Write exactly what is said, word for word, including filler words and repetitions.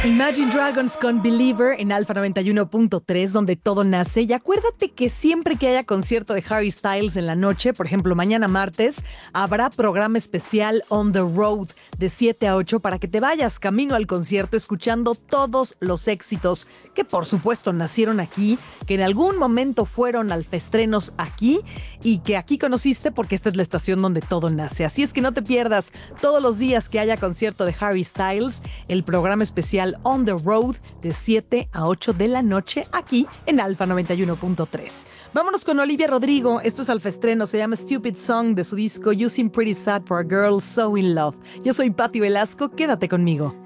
Imagine Dragons con Believer en Alfa noventa y uno punto tres, donde todo nace. Y acuérdate que siempre que haya concierto de Harry Styles en la noche, por ejemplo, mañana martes, habrá programa especial On the Road de siete a ocho para que te vayas camino al concierto escuchando todos los éxitos que por supuesto nacieron aquí, que en algún momento fueron alfestrenos aquí y que aquí conociste porque esta es la estación donde todo nace. Así es que no te pierdas todos los días que haya concierto de Harry Styles, el programa especial On the Road de siete a ocho de la noche aquí en Alfa noventa y uno punto tres. Vámonos con Olivia Rodrigo. Esto es alfestreno, se llama Stupid Song de su disco You Seem Pretty Sad for a Girl So in Love. Yo soy Patti Velasco, quédate conmigo.